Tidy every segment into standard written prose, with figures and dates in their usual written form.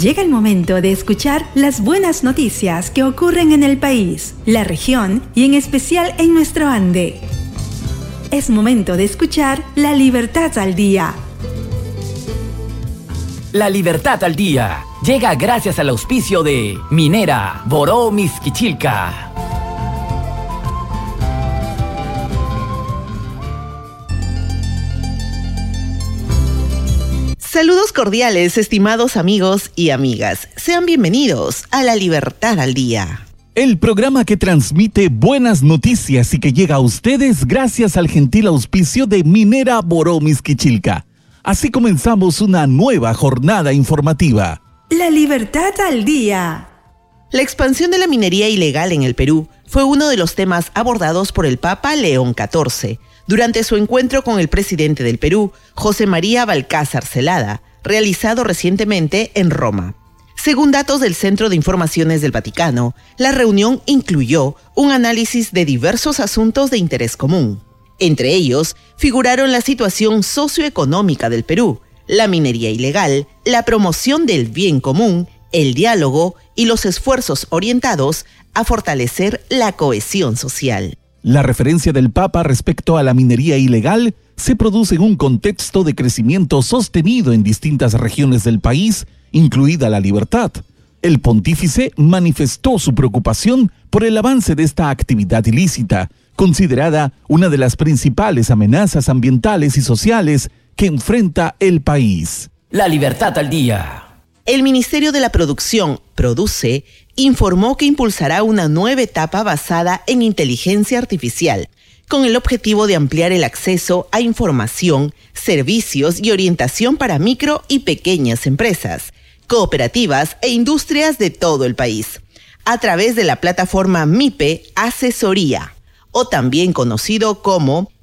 Llega el momento de escuchar las buenas noticias que ocurren en el país, la región y en especial en nuestro Ande. Es momento de escuchar La Libertad al Día. La Libertad al Día llega gracias al auspicio de Minera Boró Mixquichilca. Saludos cordiales, estimados amigos y amigas. Sean bienvenidos a La Libertad al Día. El programa que transmite buenas noticias y que llega a ustedes gracias al gentil auspicio de Minera Boró Mixquichilca. Así comenzamos una nueva jornada informativa. La Libertad al Día. La expansión de la minería ilegal en el Perú fue uno de los temas abordados por el Papa León XIV durante su encuentro con el presidente del Perú, José María Balcázar Zelada, realizado recientemente en Roma. Según datos del Centro de Informaciones del Vaticano, la reunión incluyó un análisis de diversos asuntos de interés común. Entre ellos, figuraron la situación socioeconómica del Perú, la minería ilegal, la promoción del bien común, el diálogo y los esfuerzos orientados a fortalecer la cohesión social. La referencia del Papa respecto a la minería ilegal se produce en un contexto de crecimiento sostenido en distintas regiones del país, incluida La Libertad. El pontífice manifestó su preocupación por el avance de esta actividad ilícita, considerada una de las principales amenazas ambientales y sociales que enfrenta el país. La Libertad al Día. El Ministerio de la Producción, Produce, informó que impulsará una nueva etapa basada en inteligencia artificial, con el objetivo de ampliar el acceso a información, servicios y orientación para micro y pequeñas empresas, cooperativas e industrias de todo el país, a través de la plataforma MIPE Asesoría, o también conocido como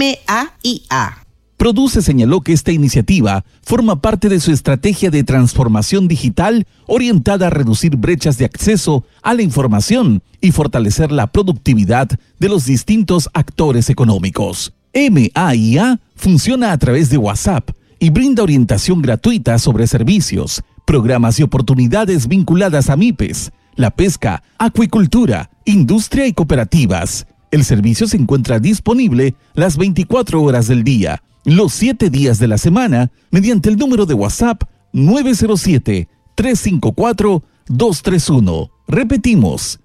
MAIA. Produce señaló que esta iniciativa forma parte de su estrategia de transformación digital orientada a reducir brechas de acceso a la información y fortalecer la productividad de los distintos actores económicos. MAIA funciona a través de WhatsApp y brinda orientación gratuita sobre servicios, programas y oportunidades vinculadas a MIPES, la pesca, acuicultura, industria y cooperativas. El servicio se encuentra disponible las 24 horas del día, los 7 días de la semana, mediante el número de WhatsApp 907-354-231. Repetimos,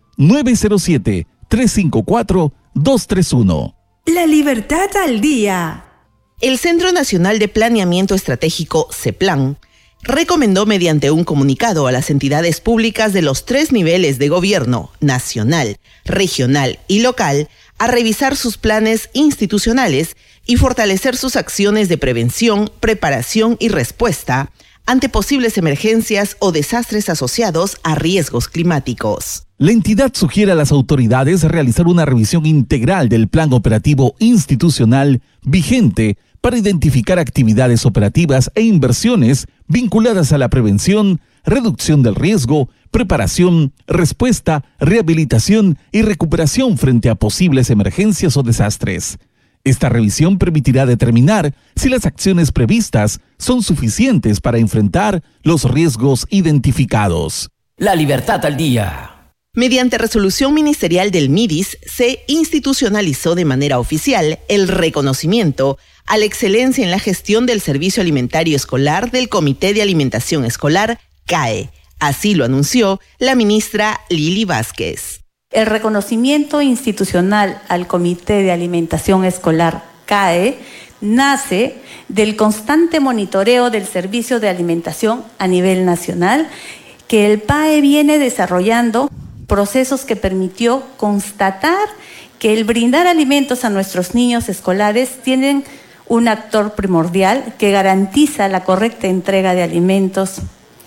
907-354-231. La Libertad al Día. El Centro Nacional de Planeamiento Estratégico, CEPLAN, recomendó mediante un comunicado a las entidades públicas de los 3 niveles de gobierno, nacional, regional y local, a revisar sus planes institucionales y fortalecer sus acciones de prevención, preparación y respuesta ante posibles emergencias o desastres asociados a riesgos climáticos. La entidad sugiere a las autoridades realizar una revisión integral del plan operativo institucional vigente para identificar actividades operativas e inversiones vinculadas a la prevención, reducción del riesgo, preparación, respuesta, rehabilitación y recuperación frente a posibles emergencias o desastres. Esta revisión permitirá determinar si las acciones previstas son suficientes para enfrentar los riesgos identificados. La Libertad al Día. Mediante resolución ministerial del MIDIS, se institucionalizó de manera oficial el reconocimiento a la excelencia en la gestión del servicio alimentario escolar del Comité de Alimentación Escolar, CAE. Así lo anunció la ministra Lili Vázquez. El reconocimiento institucional al Comité de Alimentación Escolar, CAE, nace del constante monitoreo del servicio de alimentación a nivel nacional que el PAE viene desarrollando, procesos que permitió constatar que el brindar alimentos a nuestros niños escolares tienen un actor primordial que garantiza la correcta entrega de alimentos.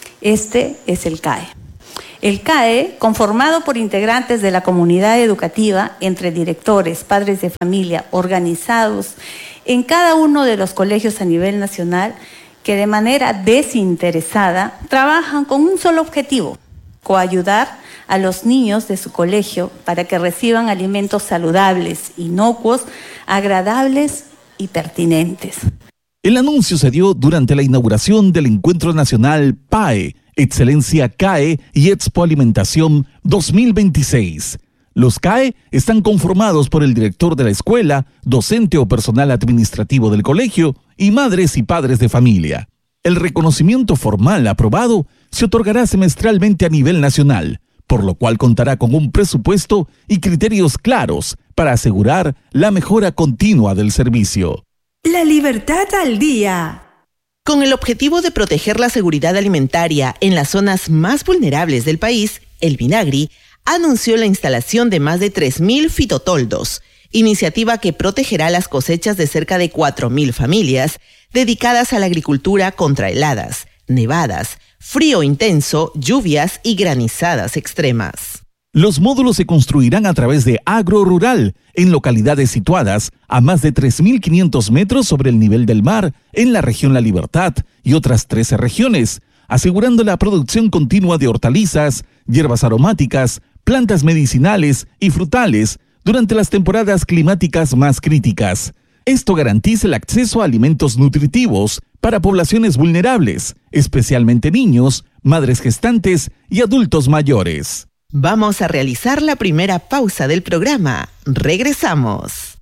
Este es el CAE. El CAE, conformado por integrantes de la comunidad educativa, entre directores, padres de familia, organizados en cada uno de los colegios a nivel nacional, que de manera desinteresada trabajan con un solo objetivo: coayudar a los niños de su colegio para que reciban alimentos saludables, inocuos, agradables y pertinentes. El anuncio se dio durante la inauguración del Encuentro Nacional PAE Excelencia CAE y Expo Alimentación 2026. Los CAE están conformados por el director de la escuela, docente o personal administrativo del colegio y madres y padres de familia. El reconocimiento formal aprobado se otorgará semestralmente a nivel nacional, por lo cual contará con un presupuesto y criterios claros para asegurar la mejora continua del servicio. La Libertad al Día. Con el objetivo de proteger la seguridad alimentaria en las zonas más vulnerables del país, el Minagri anunció la instalación de más de 3.000 fitotoldos, iniciativa que protegerá las cosechas de cerca de 4.000 familias dedicadas a la agricultura contra heladas, nevadas, frío intenso, lluvias y granizadas extremas. Los módulos se construirán a través de Agrorural, en localidades situadas a más de 3.500 metros sobre el nivel del mar en la región La Libertad y otras 13 regiones, asegurando la producción continua de hortalizas, hierbas aromáticas, plantas medicinales y frutales durante las temporadas climáticas más críticas. Esto garantiza el acceso a alimentos nutritivos para poblaciones vulnerables, especialmente niños, madres gestantes y adultos mayores. Vamos a realizar la primera pausa del programa. Regresamos.